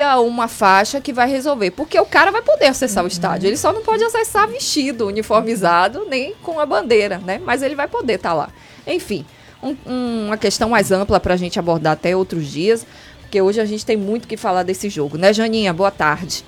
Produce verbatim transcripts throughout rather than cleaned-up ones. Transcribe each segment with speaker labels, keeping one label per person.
Speaker 1: seria uma faixa que vai resolver. Porque o cara vai poder acessar o estádio. Ele só não pode acessar vestido, uniformizado, nem com a bandeira, né? Mas ele vai poder estar lá. Enfim, um, um, uma questão mais ampla para a gente abordar até outros dias. Porque hoje a gente tem muito o que falar desse jogo. Né, Janinha? Boa tarde.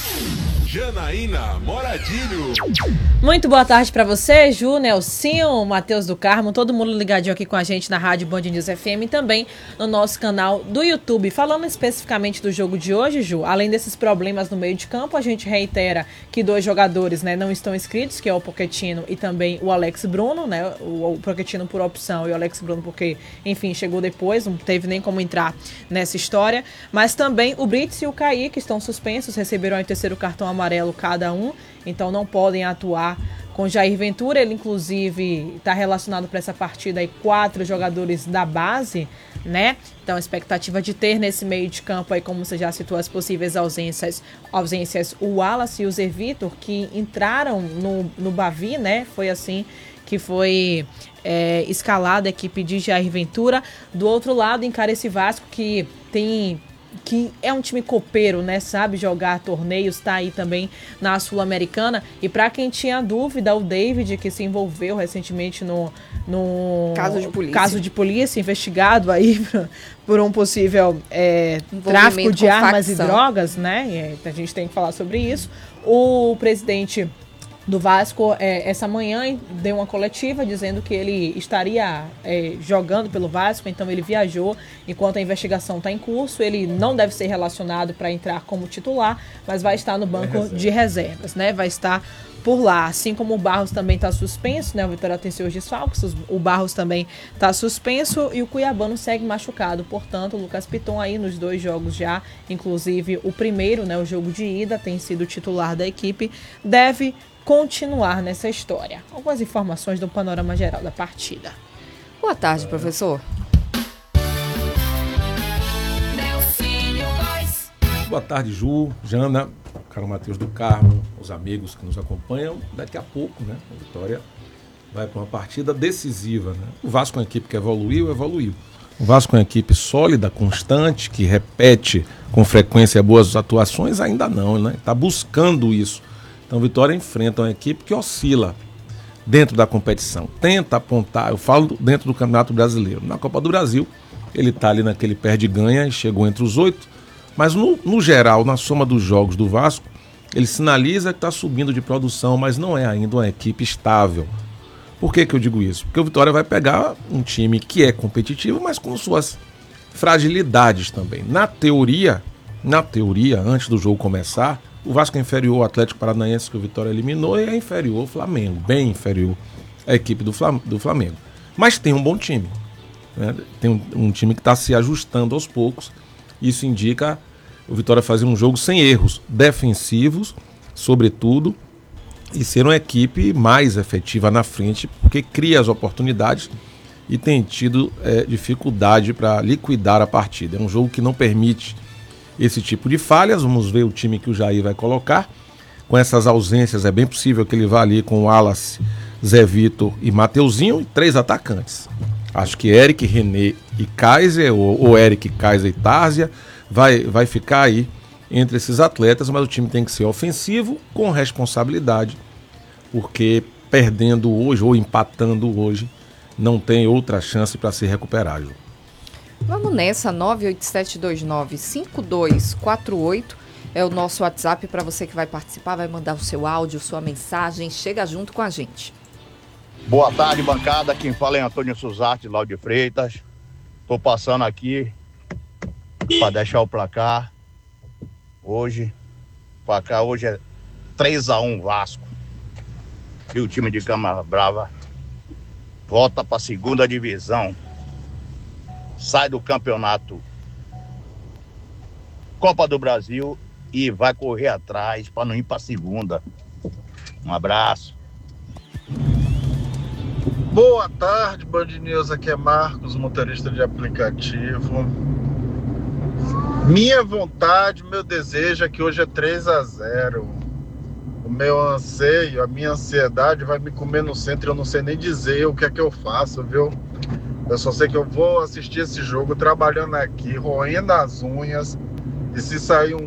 Speaker 2: Janaína Moradilho.
Speaker 3: Muito boa tarde para você, Ju, Nelsinho, Matheus do Carmo, todo mundo ligadinho aqui com a gente na Rádio Band News F M e também no nosso canal do YouTube. Falando especificamente do jogo de hoje, Ju, além desses problemas no meio de campo, a gente reitera que dois jogadores, né, não estão inscritos, que é o Pochettino e também o Alex Bruno, né, o, o Pochettino por opção e o Alex Bruno porque, enfim, chegou depois, não teve nem como entrar nessa história, mas também o Brits e o Caí, que estão suspensos, receberam o terceiro cartão amarelo cada um, então não podem atuar com Jair Ventura. Ele inclusive está relacionado para essa partida aí quatro jogadores da base, né? Então a expectativa de ter nesse meio de campo aí, como você já citou, as possíveis ausências, ausências o Wallace e o Zé Vitor, que entraram no, no Bavi, né? Foi assim que foi é, escalada a equipe de Jair Ventura. Do outro lado, encara esse Vasco que tem... que é um time copeiro, né, sabe jogar torneios, tá aí também na Sul-Americana. E para quem tinha dúvida, o David, que se envolveu recentemente no, no
Speaker 1: caso de polícia,
Speaker 3: caso de polícia investigado aí por um possível é, tráfico de armas facção. e drogas, né, e a gente tem que falar sobre isso. O presidente do Vasco, é, essa manhã deu uma coletiva dizendo que ele estaria é, jogando pelo Vasco, então ele viajou enquanto a investigação está em curso. Ele não deve ser relacionado para entrar como titular, mas vai estar no banco é reserva. de reservas, né? Vai estar por lá, assim como o Barros também está suspenso, né? O Vitória tem seus desfalques, o Barros também está suspenso e o Cuiabano segue machucado. Portanto, o Lucas Piton aí nos dois jogos já, inclusive o primeiro, né? O jogo de ida, tem sido titular da equipe, deve continuar nessa história. Algumas informações do panorama geral da partida.
Speaker 1: Boa tarde, professor.
Speaker 4: Boa tarde, Ju, Jana, caro Matheus do Carmo, os amigos que nos acompanham. Daqui a pouco, né, a Vitória vai para uma partida decisiva, né? O Vasco é uma equipe que evoluiu, evoluiu. O Vasco é uma equipe sólida, constante, que repete com frequência boas atuações, ainda não, né? Está buscando isso. Então, o Vitória enfrenta uma equipe que oscila dentro da competição. Tenta apontar, eu falo dentro do Campeonato Brasileiro. Na Copa do Brasil, ele está ali naquele perde-ganha e chegou entre os oito. Mas, no, no geral, na soma dos jogos do Vasco, ele sinaliza que está subindo de produção, mas não é ainda uma equipe estável. Por que que eu digo isso? Porque o Vitória vai pegar um time que é competitivo, mas com suas fragilidades também. Na teoria, na teoria, antes do jogo começar, o Vasco é inferior ao Atlético Paranaense, que o Vitória eliminou, e é inferior ao Flamengo, bem inferior à equipe do Flamengo. Mas tem um bom time, né? Tem um, um time que está se ajustando aos poucos. Isso indica o Vitória fazer um jogo sem erros defensivos, sobretudo, e ser uma equipe mais efetiva na frente, porque cria as oportunidades e tem tido é, dificuldade para liquidar a partida. É um jogo que não permite esse tipo de falhas. Vamos ver o time que o Jair vai colocar. Com essas ausências, é bem possível que ele vá ali com o Wallace, Zé Vitor e Mateuzinho, e três atacantes. Acho que Eric, René e Kaiser, ou, ou Eric, Kaiser e Tárzia, vai, vai ficar aí entre esses atletas, mas o time tem que ser ofensivo, com responsabilidade, porque perdendo hoje ou empatando hoje, não tem outra chance para se recuperar, Ju.
Speaker 1: Vamos nessa, nove oito sete dois nove cinco dois quatro oito é o nosso WhatsApp para você que vai participar, vai mandar o seu áudio, sua mensagem, chega junto com a gente.
Speaker 5: Boa tarde, bancada, quem fala é Antônio Suzarte, lá de Freitas. Tô passando aqui para deixar o placar. Hoje, o placar hoje é três a um Vasco. E o time de Câmara Brava volta para a segunda divisão. Sai do campeonato Copa do Brasil e vai correr atrás para não ir para a segunda. Um abraço.
Speaker 6: Boa tarde, Band News, aqui é Marcos, motorista de aplicativo. Minha vontade, meu desejo é que hoje é três a zero. O meu anseio, a minha ansiedade vai me comer no centro, eu não sei nem dizer o que é que eu faço, viu? Eu só sei que eu vou assistir esse jogo trabalhando aqui, roendo as unhas, e se sair um